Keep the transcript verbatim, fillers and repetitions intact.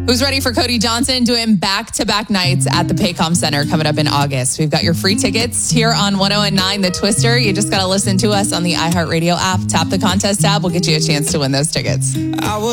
Who's ready for Cody Johnson doing back-to-back nights at the Paycom Center coming up in August? We've got your free tickets here on one oh nine The Twister. You just got to listen to us on the iHeartRadio app. Tap the contest tab. We'll get you a chance to win those tickets. I was